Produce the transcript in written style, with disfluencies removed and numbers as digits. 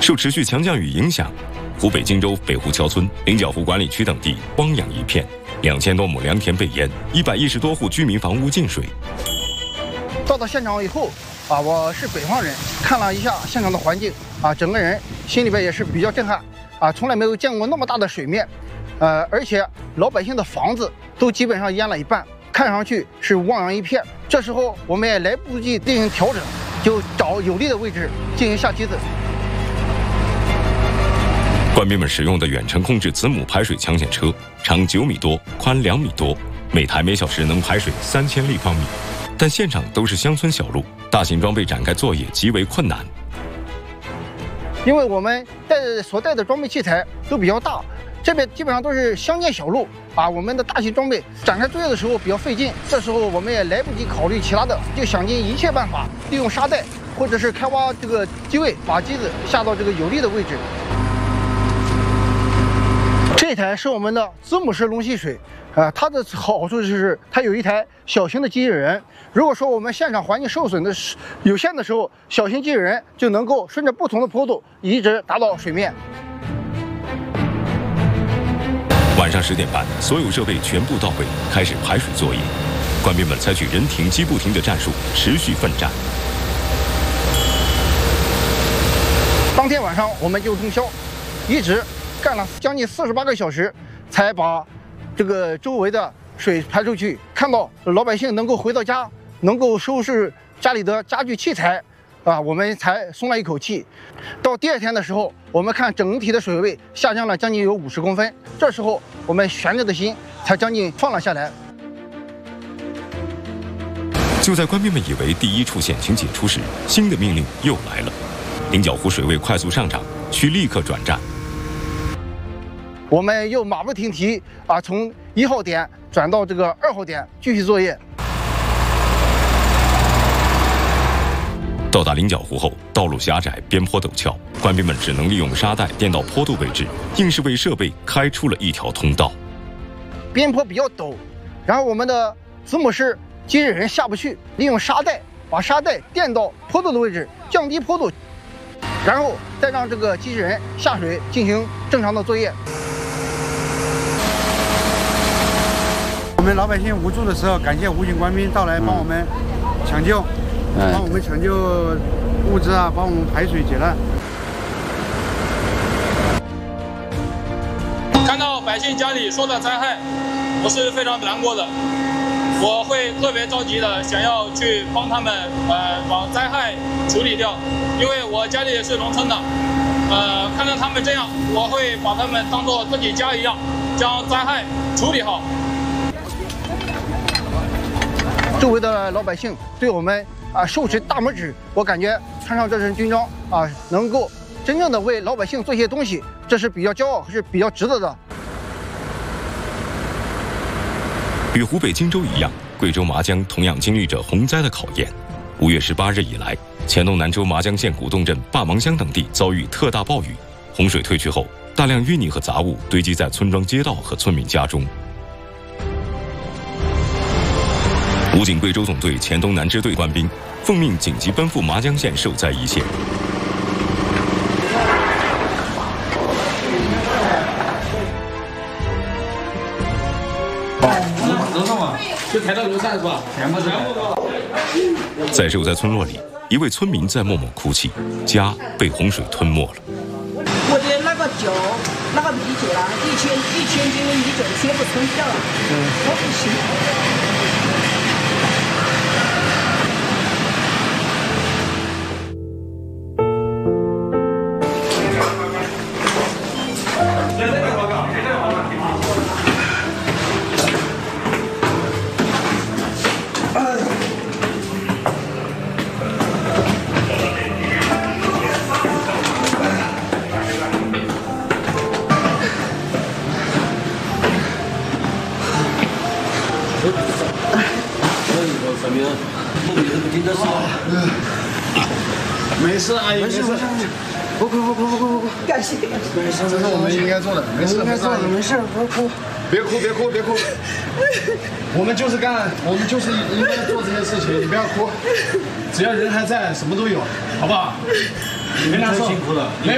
受持续强降雨影响，湖北荆州北湖桥村、菱角湖管理区等地荒凉一片，2000多亩良田被淹，110多户居民房屋进水。 到现场以后，我是北方人，看了一下现场的环境，整个人心里边也是比较震撼，从来没有见过那么大的水面，而且老百姓的房子都基本上淹了一半，看上去是汪洋一片。这时候我们也来不及进行调整，就找有利的位置进行下机子。 官兵们使用的远程控制子母排水抢险车，长9米多，宽2米多，每台每小时能排水3000立方米。但现场都是乡村小路，大型装备展开作业极为困难。 因为我们所带的装备器材都比较大，这边基本上都是乡间小路，我们的大型装备展开作业的时候比较费劲。这时候我们也来不及考虑其他的，就想尽一切办法，利用沙袋或者是开挖这个机位，把机子下到这个有利的位置。这台是我们的子母式龙吸水，它的好处就是它有一台小型的机器人。如果说我们现场环境受损的有限的时候，小型机器人就能够顺着不同的坡度一直达到水面。 晚上10点半，所有设备全部到位，开始排水作业。官兵们采取人停机不停的战术，持续奋战。 当天晚上我们就通宵，一直干了将近48个小时，才把这个周围的水排出去，看到老百姓能够回到家，能够收拾家里的家具器材，我们才松了一口气。到第2天的时候，我们看整体的水位下降了将近有50公分，这时候我们悬着的心才将近放了下来。 就在官兵们以为第一处险情解除时，新的命令又来了：菱角湖水位快速上涨，需立刻转站。 我们又马不停蹄从1号点转到这个2号点继续作业。 到达菱角湖后，道路狭窄，边坡陡峭，官兵们只能利用沙袋垫到坡度位置，硬是为设备开出了一条通道。 边坡比较陡，然后我们的子母式机器人下不去，利用沙袋把沙袋垫到坡度的位置，降低坡度，然后再让这个机器人下水进行正常的作业。 我们老百姓无助的时候，感谢武警官兵到来帮我们抢救，帮我们抢救物资帮我们排水解难。 看到百姓家里受到灾害，我是非常难过的，我会特别着急的想要去帮他们把灾害处理掉，因为我家里也是农村的，看到他们这样，我会把他们当做自己家一样，将灾害处理好。 周围的老百姓对我们竖起大拇指，我感觉穿上这身军装能够真正的为老百姓做些东西，这是比较骄傲，是比较值得的。 与湖北荆州一样，贵州麻江同样经历着洪灾的考验。5月18日以来，黔东南州麻江县古洞镇坝芒乡等地遭遇特大暴雨，洪水退去后，大量淤泥和杂物堆积在村庄街道和村民家中。武警贵州总队黔东南支队官兵奉命紧急奔赴麻江县受灾一线。 楼上嘛，就抬到楼上是吧？全部是。 在受灾村落里，一位村民在默默哭泣，家被洪水吞没了。 我的那个脚，那个米酒了，1000斤米酒全部吞掉了，我不行。 没事，阿姨，没事，不哭， 感谢， 这是我们应该做的，没事，不哭，别哭，我们就是应该做这些事情，你不要哭，只要人还在，什么都有，好不好？你别难受，辛苦了。